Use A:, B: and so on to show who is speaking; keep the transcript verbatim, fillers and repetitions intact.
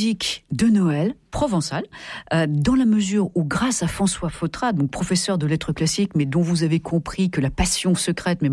A: musique de Noël provençale, euh, dans la mesure où, grâce à François Fautrade, donc professeur de lettres classiques, mais dont vous avez compris que la passion secrète, mais